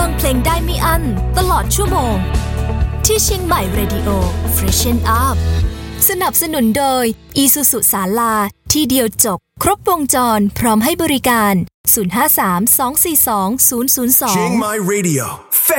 ฟังเพลงได้ไม่อั้นตลอดชั่วโมงที่เชียงใหม่ Radio Freshen Up สนับสนุนโดย Isuzu ศาลาที่เดียวจบครบวงจรพร้อมให้บริการ053 242 002 Chiang Mai Radio